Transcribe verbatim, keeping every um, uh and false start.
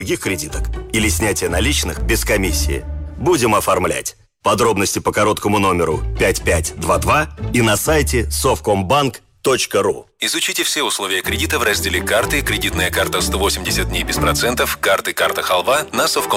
других кредиток или снятие наличных без комиссии. Будем оформлять. Подробности по короткому номеру пять пять два два и на сайте совкомбанк точка ру. Изучите все условия кредита в разделе «Карты», кредитная карта сто восемьдесят дней без процентов, карты, карта халва на совкомбанк.